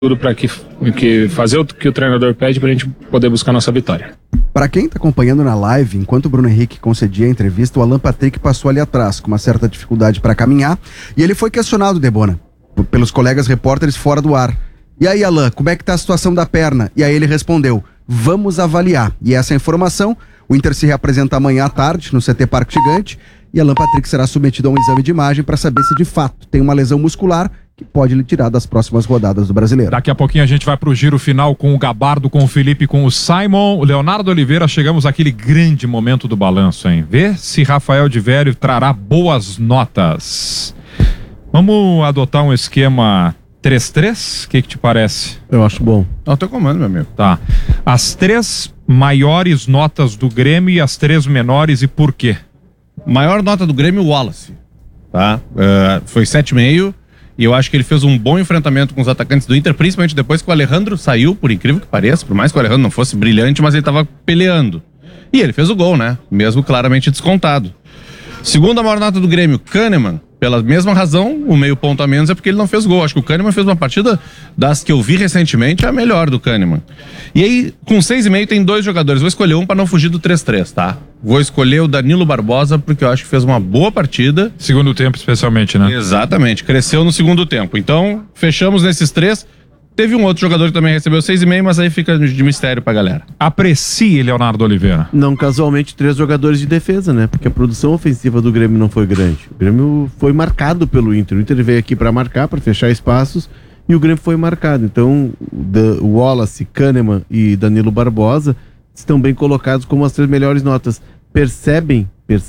tudo para que fazer o que o treinador pede para a gente poder buscar nossa vitória. Para quem está acompanhando na live, enquanto o Bruno Henrique concedia a entrevista, o Alan Patrick passou ali atrás, com uma certa dificuldade para caminhar, e ele foi questionado, Debona, pelos colegas repórteres fora do ar. E aí, Alan, como é que tá a situação da perna? E aí ele respondeu, vamos avaliar. E essa informação, o Inter se reapresenta amanhã à tarde, no CT Parque Gigante, e Alan Patrick será submetido a um exame de imagem para saber se de fato tem uma lesão muscular que pode lhe tirar das próximas rodadas do Brasileiro. Daqui a pouquinho a gente vai pro giro final com o Gabardo, com o Felipe, com o Simon, o Leonardo Oliveira. Chegamos àquele grande momento do balanço, hein? Vê se Rafael de Vério trará boas notas. Vamos adotar um esquema 3-3? O que te parece? Eu acho bom. É o teu comando, meu amigo. Tá. As 3 maiores notas do Grêmio e as 3 menores, e por quê? Maior nota do Grêmio, Wallace. Tá? Foi 7,5. E eu acho que ele fez um bom enfrentamento com os atacantes do Inter, principalmente depois que o Alejandro saiu, por incrível que pareça, por mais que o Alejandro não fosse brilhante, mas ele tava peleando. E ele fez o gol, né? Mesmo claramente descontado. Segunda maior nota do Grêmio, Kahneman. Pela mesma razão, o meio ponto a menos é porque ele não fez gol. Acho que o Kahneman fez uma partida das que eu vi recentemente, a melhor do Kahneman. E aí, com 6,5 tem 2 jogadores. Vou escolher um para não fugir do 3-3, tá? Vou escolher o Danilo Barbosa, porque eu acho que fez uma boa partida. Segundo tempo, especialmente, né? Exatamente, cresceu no segundo tempo. Então, fechamos nesses 3. Teve um outro jogador que também recebeu 6,5, mas aí fica de mistério pra galera. Aprecie, Leonardo Oliveira. Não casualmente 3 jogadores de defesa, né? Porque a produção ofensiva do Grêmio não foi grande. O Grêmio foi marcado pelo Inter. O Inter veio aqui pra marcar, pra fechar espaços, e o Grêmio foi marcado. Então, o Wallace, Kahneman e Danilo Barbosa estão bem colocados como as 3 melhores notas. Percebam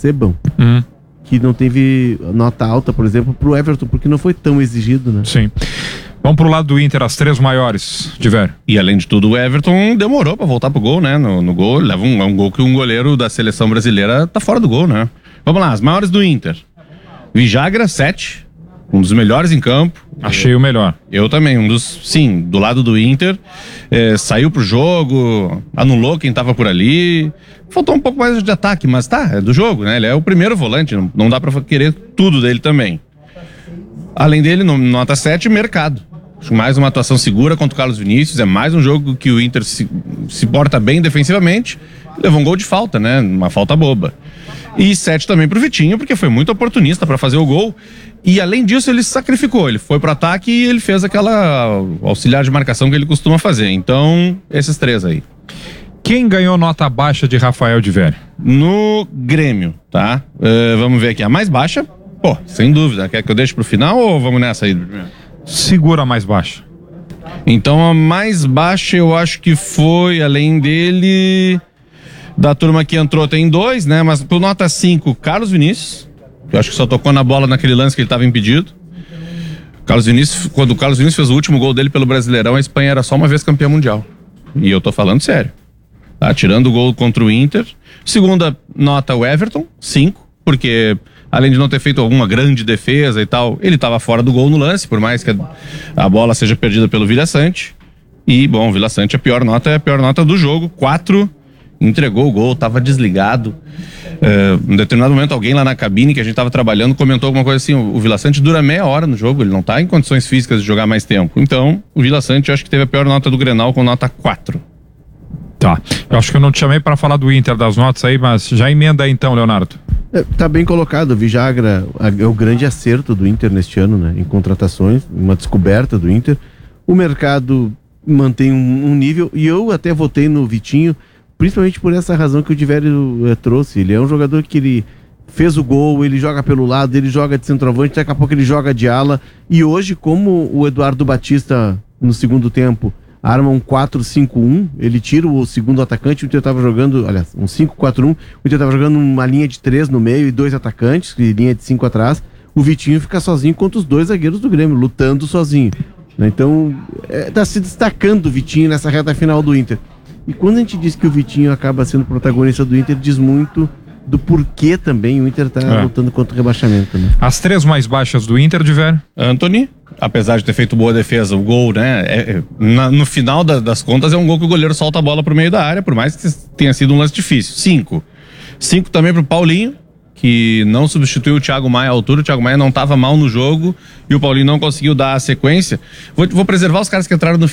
que não teve nota alta, por exemplo, pro Everton, porque não foi tão exigido, né? Sim. Vamos pro lado do Inter, as 3 maiores, de Vério. E além de tudo, o Everton demorou pra voltar pro gol, né? No gol, leva um gol que um goleiro da seleção brasileira tá fora do gol, né? Vamos lá, as maiores do Inter. Vijagra, 7. Um dos melhores em campo. Achei o melhor. Eu também, sim, do lado do Inter. Saiu pro jogo, anulou quem tava por ali. Faltou um pouco mais de ataque, mas tá, é do jogo, né? Ele é o primeiro volante, não dá pra querer tudo dele também. Além dele, nota 7, Mercado. Mais uma atuação segura contra o Carlos Vinícius. É mais um jogo que o Inter se porta bem defensivamente. Levou um gol de falta, né? Uma falta boba. E 7 também pro Vitinho, porque foi muito oportunista para fazer o gol. E além disso, ele se sacrificou. Ele foi pro ataque e ele fez aquela auxiliar de marcação que ele costuma fazer. Então, esses 3 aí. Quem ganhou nota baixa de Rafael de Vério? No Grêmio, tá? Vamos ver aqui. A mais baixa, pô, sem dúvida. Quer que eu deixe pro final ou vamos nessa aí? Segura a mais baixa. Então a mais baixa eu acho que foi, além dele, da turma que entrou tem 2, né? Mas pro nota 5, Carlos Vinícius. Eu acho que só tocou na bola naquele lance que ele estava impedido. Carlos Vinícius, quando o Carlos Vinícius fez o último gol dele pelo Brasileirão, a Espanha era só uma vez campeã mundial. E eu tô falando sério. Tá tirando o gol contra o Inter. Segunda nota, o Everton, 5, porque além de não ter feito alguma grande defesa e tal, ele estava fora do gol no lance, por mais que a bola seja perdida pelo Vila Sante. E, bom, o Vila Sante, a pior nota do jogo, 4, entregou o gol, estava desligado. Em determinado momento, alguém lá na cabine que a gente estava trabalhando comentou alguma coisa assim, o Vila Sante dura meia hora no jogo, ele não está em condições físicas de jogar mais tempo. Então, o Vila Sante, eu acho que teve a pior nota do Grenal com nota 4. Tá, eu acho que eu não te chamei para falar do Inter, das notas aí, mas já emenda aí então, Leonardo. Tá bem colocado, o Vijagra é o grande acerto do Inter neste ano, né? Em contratações, uma descoberta do Inter. O mercado mantém um nível, e eu até votei no Vitinho, principalmente por essa razão que o Divério trouxe. Ele é um jogador que ele fez o gol, ele joga pelo lado, ele joga de centroavante, daqui a pouco ele joga de ala, e hoje, como o Eduardo Batista, no segundo tempo, arma um 4-5-1, ele tira o segundo atacante, o Inter estava jogando, aliás, um 5-4-1, o Inter estava jogando uma linha de 3 no meio e 2 atacantes, e linha de 5 atrás, o Vitinho fica sozinho contra os 2 zagueiros do Grêmio, lutando sozinho. Então, está se destacando o Vitinho nessa reta final do Inter. E quando a gente diz que o Vitinho acaba sendo protagonista do Inter, diz muito do porquê também o Inter está lutando contra o rebaixamento. Né? As 3 mais baixas do Inter, de Vério? Antony, apesar de ter feito boa defesa, o gol, né? No final das contas, é um gol que o goleiro solta a bola pro meio da área, por mais que tenha sido um lance difícil. 5 também pro Paulinho, que não substituiu o Thiago Maia à altura. O Thiago Maia não estava mal no jogo e o Paulinho não conseguiu dar a sequência. Vou preservar os caras que entraram no